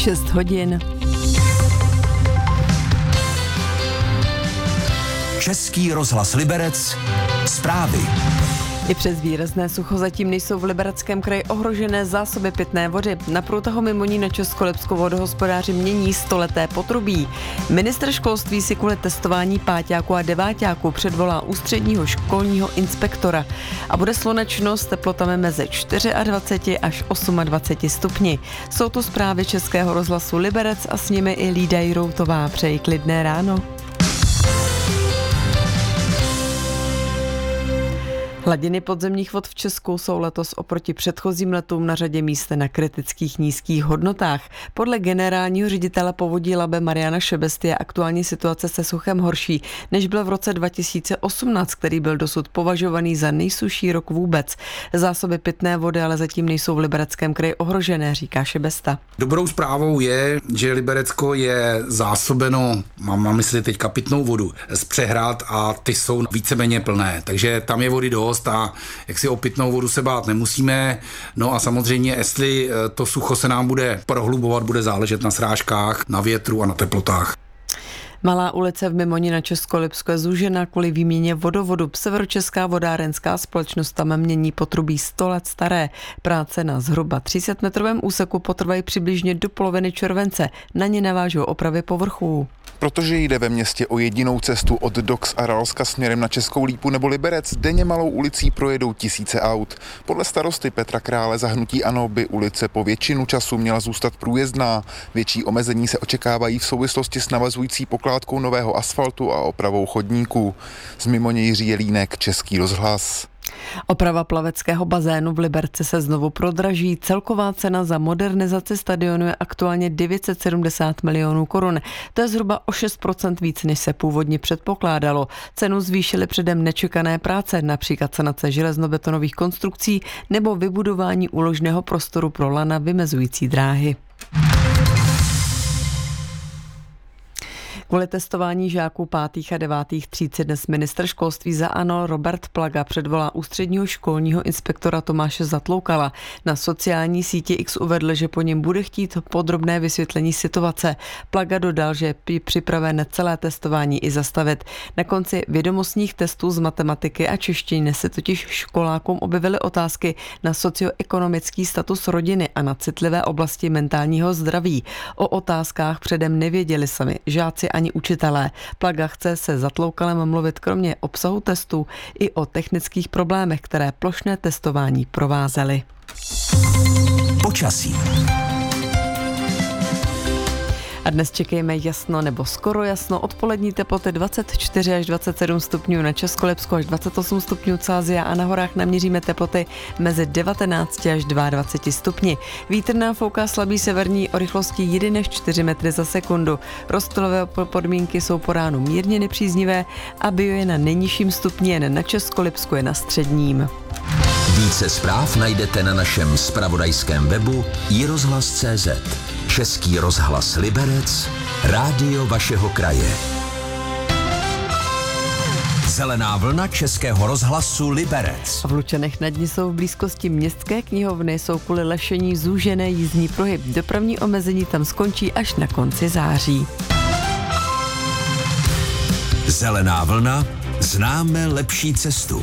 6 hodin. Český rozhlas Liberec, zprávy. I přes výrazné sucho zatím nejsou v Libereckém kraji ohrožené zásoby pitné vody. Na průtahu Mimoní na Českolipsku vodohospodáři mění stoleté potrubí. Ministr školství si kvůli testování páťáků a deváťáků předvolá ústředního školního inspektora. A bude slunečno s teplotami mezi 24 až 28 stupni. Jsou tu zprávy Českého rozhlasu Liberec a s nimi i Lída Jiroutová. Přeji klidné ráno. Hladiny podzemních vod v Česku jsou letos oproti předchozím letům na řadě míst na kritických nízkých hodnotách. Podle generálního ředitele povodí Labe Mariana Šebesty je aktuální situace se suchem horší, než byl v roce 2018, který byl dosud považovaný za nejsušší rok vůbec. Zásoby pitné vody ale zatím nejsou v Libereckém kraji ohrožené, říká Šebesta. Dobrou zprávou je, že Liberecko je zásobeno, mám na mysli teďka pitnou vodu, z přehrad a ty jsou víceméně plné, takže tam je vody dost a jak si o pitnou vodu se bát nemusíme. No a samozřejmě, jestli to sucho se nám bude prohlubovat, bude záležet na srážkách, na větru a na teplotách. Malá ulice v Mimoni na Českolipsku je zúžena kvůli výměně vodovodu. Severočeská vodárenská společnost tam mění potrubí 100 let staré. Práce na zhruba 300-metrovém úseku potrvají přibližně do poloviny července. Na ně navážou opravy povrchů. Protože jde ve městě o jedinou cestu od Dox a Ralska směrem na Českou Lípu nebo Liberec, denně malou ulicí projedou tisíce aut. Podle starosty Petra Krále za hnutí ANO by ulice po většinu času měla zůstat průjezdná. Větší omezení se očekávají v souvislosti s navazující pokládkou nového asfaltu a opravou chodníků. Z Mimoně Jiří Jelínek, Český rozhlas. Oprava plaveckého bazénu v Liberci se znovu prodraží. Celková cena za modernizaci stadionu je aktuálně 970 milionů korun. To je zhruba o 6% víc, než se původně předpokládalo. Cenu zvýšily předem nečekané práce, například sanace železnobetonových konstrukcí nebo vybudování úložného prostoru pro lana vymezující dráhy. Kvůli testování žáků 5. a 9. tříd si dnes ministr školství za ANO Robert Plaga předvolá ústředního školního inspektora Tomáše Zatloukala. Na sociální síti X uvedl, že po něm bude chtít podrobné vysvětlení situace. Plaga dodal, že je připraven celé testování i zastavit. Na konci vědomostních testů z matematiky a češtiny se totiž školákům objevily otázky na socioekonomický status rodiny a na citlivé oblasti mentálního zdraví. O otázkách předem nevěděli sami žáci ani učitelé. Plaga chce se Zatloukalem mluvit kromě obsahu testů i o technických problémech, které plošné testování provázely. Počasí. A dnes čekejme jasno nebo skoro jasno. Odpolední teploty 24 až 27 stupňů na Českolipsku až 28 stupňů Celsia a na horách naměříme teploty mezi 19 až 22 stupni. Vítr nám fouká slabý severní o rychlosti 1 až 4 metry za sekundu. Rozptylové podmínky jsou po ránu mírně nepříznivé a bio je na nejnižším stupni, jen na Českolipsku je na středním. Více zpráv najdete na našem zpravodajském webu iRozhlas.cz. Český rozhlas Liberec, rádio vašeho kraje. Zelená vlna Českého rozhlasu Liberec. V Lučanech nad ní jsou v blízkosti městské knihovny, jsou kvůli lešení zúžené jízdní pruhy. Dopravní omezení tam skončí až na konci září. Zelená vlna, známe lepší cestu.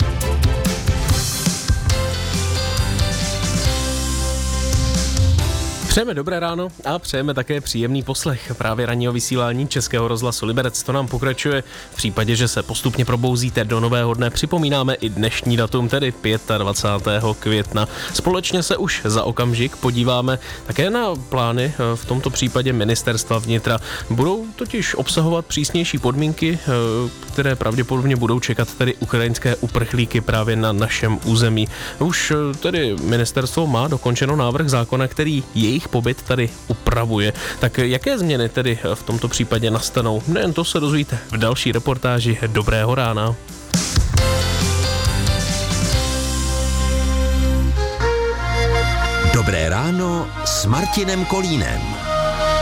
Přejeme dobré ráno a přejeme také příjemný poslech právě ranního vysílání Českého rozhlasu Liberec. To nám pokračuje v případě, že se postupně probouzíte do nového dne. Připomínáme i dnešní datum, tedy 25. května. Společně se už za okamžik podíváme také na plány v tomto případě ministerstva vnitra. Budou totiž obsahovat přísnější podmínky, které pravděpodobně budou čekat tedy ukrajinské uprchlíky právě na našem území. Už tedy ministerstvo má dokončeno návrh zákona, který jejich pobyt tady upravuje. Tak jaké změny tedy v tomto případě nastanou? Nejen to se dozvíte v další reportáži. Dobrého rána. Dobré ráno s Martinem Kolínem.